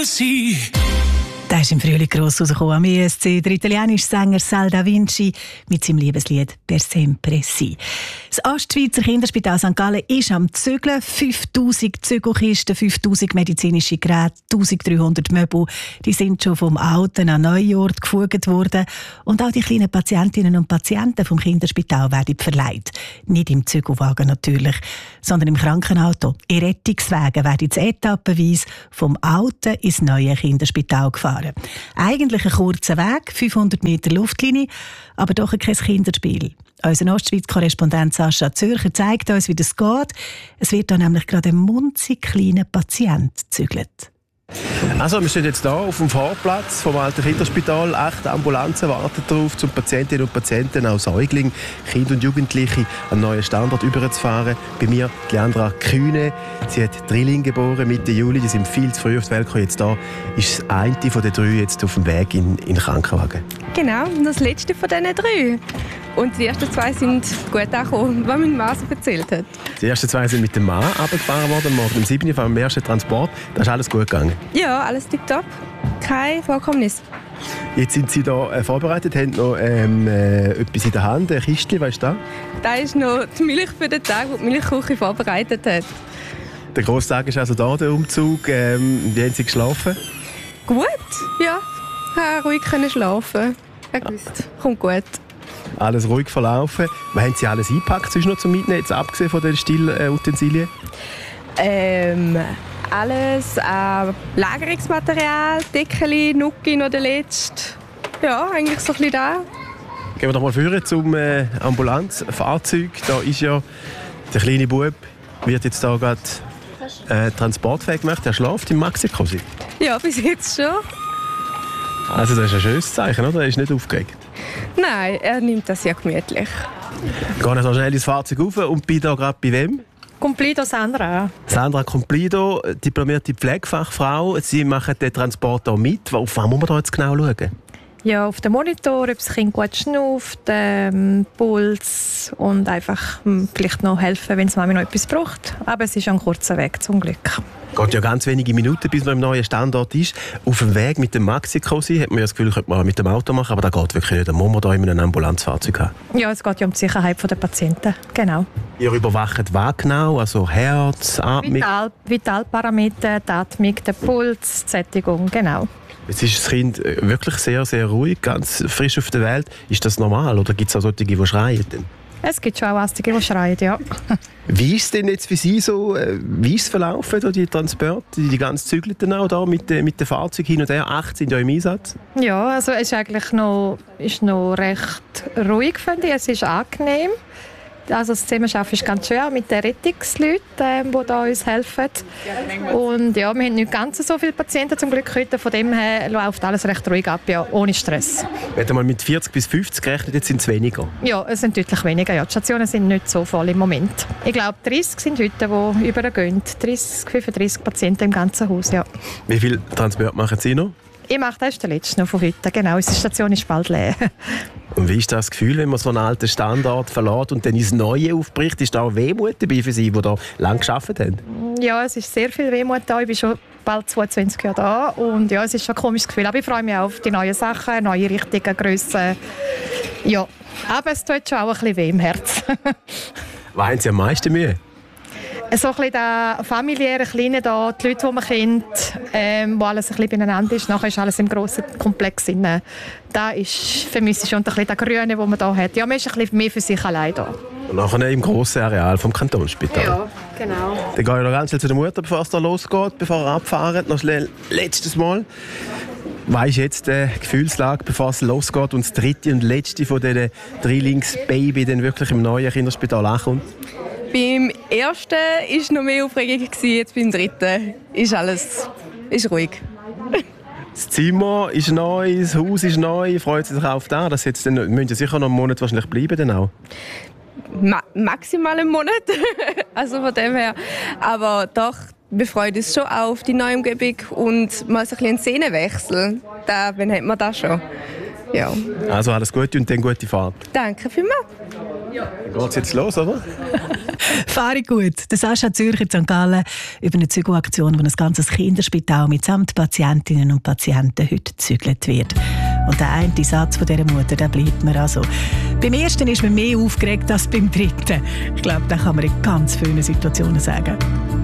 will sie. Der ist im Frühling gross rausgekommen am ESC, der italienische Sänger Sal Da Vinci mit seinem Liebeslied «Per sempre si». Das Ostschweizer Kinderspital St. Gallen ist am Zügeln. 5000 Zügelkisten, 5000 medizinische Geräte, 1300 Möbel, die sind schon vom alten an neuen Ort gefugt worden. Und auch die kleinen Patientinnen und Patienten vom Kinderspital werden verleiht. Nicht im Zügelwagen natürlich, sondern im Krankenauto. In Rettungswagen werden sie etappenweise vom alten ins neue Kinderspital gefahren. Eigentlich ein kurzer Weg, 500 Meter Luftlinie, aber doch kein Kinderspiel. Unser Ostschweiz-Korrespondent Sascha Zürcher zeigt uns, wie das geht. Es wird da nämlich gerade ein munzig kleiner Patient gezügelt. Also, wir stehen jetzt hier auf dem Fahrplatz vom alten Kinderspital. 8 Ambulanzen warten darauf, um Patientinnen und Patienten, auch Säuglinge, Kinder und Jugendliche, an einen neuen Standort überzufahren. Bei mir Leandra Kühne. Sie hat Drilling geboren Mitte Juli. Die sind viel zu früh auf die Welt gekommen. Jetzt da ist das eine von den 3 jetzt auf dem Weg in den Krankenwagen. Genau, das letzte von diesen 3. Und die ersten 2 sind gut angekommen, was mein Mann so erzählt hat. Die ersten 2 sind mit dem Mann runtergefahren worden, morgen um 7 Uhr beim ersten Transport. Da ist alles gut gegangen? Ja, alles tipptopp. Kein Vorkommnis. Jetzt sind Sie da vorbereitet, haben noch etwas in der Hand, ein Kistchen, was ist das? Das ist noch die Milch für den Tag, den die Milchküche vorbereitet hat. Der grosse Tag ist also da, der Umzug. Wie haben Sie geschlafen? Gut, ja. Ich konnte ruhig schlafen. Ich wusste, kommt gut. Alles ruhig verlaufen. Was haben Sie alles eingepackt sonst noch zum Mitnehmen, jetzt abgesehen von den Stillutensilien? Alles Lagerungsmaterial, Deckeli, Nuki noch der letzte. Ja, eigentlich so ein bisschen da. Gehen wir doch mal führen zum Ambulanzfahrzeug. Da ist ja der kleine Bub, wird jetzt da gerade transportfähig gemacht. Er schläft im Maxi-Cosi. Ja, bis jetzt schon. Also das ist ein schönes Zeichen, oder? Er ist nicht aufgeregt. Nein, er nimmt das ja gemütlich. Gehen wir so schnell ins Fahrzeug rauf und bin da gerade bei wem? Cumplido Sandra. Sandra Cumplido, diplomierte Pflegefachfrau. Sie machen den Transport auch mit. Auf was muss man da jetzt genau schauen? Ja, auf dem Monitor, ob das Kind gut schnauft, Puls und einfach vielleicht noch helfen, wenn es Mami noch etwas braucht. Aber es ist ein kurzer Weg, zum Glück. Geht ja ganz wenige Minuten, bis man im neuen Standort ist. Auf dem Weg mit dem Maxi-Cosi hat man ja das Gefühl, könnte man mit dem Auto machen, aber das geht wirklich nicht. Da muss man da immer ein Ambulanzfahrzeug haben. Ja, es geht ja um die Sicherheit der Patienten, genau. Ihr überwacht was genau? Also Herz, Atmung? Vitalparameter, die Atmung, der Puls, die Sättigung, genau. Jetzt ist das Kind wirklich sehr, sehr ruhig, ganz frisch auf der Welt. Ist das normal oder gibt es auch solche, die schreien? Es gibt schon auch Astige, die schreien, ja. Wie ist es denn jetzt für Sie so, wie ist es verlaufen, die Transporte, die ganzen Zügelten auch da mit den Fahrzeugen hin und her? 8 sind ja im Einsatz. Ja, also es ist eigentlich noch recht ruhig, finde ich. Es ist angenehm. Also das Zusammenarbeiten ist ganz schön, auch mit den Rettungsleuten, die da uns helfen. Und ja, wir haben nicht ganz so viele Patienten zum Glück heute, von dem her läuft alles recht ruhig ab, ja, ohne Stress. Wenn man mit 40 bis 50 gerechnet, jetzt sind es weniger? Ja, es sind deutlich weniger. Ja. Die Stationen sind nicht so voll im Moment. Ich glaube, 30 sind heute, die übergehen. 35 Patienten im ganzen Haus, ja. Wie viele Transporte machen Sie noch? Ich mache das der letzte noch von heute. Genau, unsere Station ist bald leer. Und wie ist das Gefühl, wenn man so einen alten Standort verlässt und dann ins Neue aufbricht? Ist da auch Wehmut dabei für Sie, die da lange gearbeitet haben? Ja, es ist sehr viel Wehmut da. Ich bin schon bald 22 Jahre da und ja, es ist schon ein komisches Gefühl. Aber ich freue mich auch auf die neuen Sachen, neue Richtungen, Grössen. Ja, aber es tut schon auch ein bisschen weh im Herz. Was haben Sie am meisten Mühe? So ein bisschen der familiäre Kleine da, die Leute, die man kennt, wo alles ein bisschen beieinander ist. Nachher ist alles im grossen Komplex drin. Da ist für mich schon ein bisschen der Grüne, den man hier hat. Ja, man ist ein bisschen mehr für sich allein da. Und nachher im grossen Areal vom Kantonsspital. Ja, genau. Dann gehe ich noch ganz schnell zu der Mutter, bevor es da losgeht, bevor er abfahren. Noch schnell letztes Mal. Was ist jetzt die Gefühlslage, bevor es losgeht und das dritte und letzte von diesen Drillingsbaby dann wirklich im neuen Kinderspital ankommt? Beim ersten war noch mehr Aufregung, jetzt beim dritten ist alles ruhig. Das Zimmer ist neu, das Haus ist neu. Freut Sie sich auf das? Das jetzt dann, müssen Sie sicher noch einen Monat wahrscheinlich bleiben dann auch? Maximal einen Monat, also von dem her. Aber doch, wir freuen uns schon auf die neue Umgebung und mal so ein bisschen einen Szenenwechsel. Wann hat man das schon? Ja. Also alles Gute und dann gute Fahrt. Danke vielmals. Dann geht es jetzt los, oder? Fahre gut. Der Sascha Zürcher in St. Gallen über eine Zügelaktion, wo ein ganzes Kinderspital mitsamt Patientinnen und Patienten heute gezügelt wird. Und der eine Satz von dieser Mutter, der bleibt mir also. Beim ersten ist man mehr aufgeregt als beim dritten. Ich glaube, das kann man in ganz vielen Situationen sagen.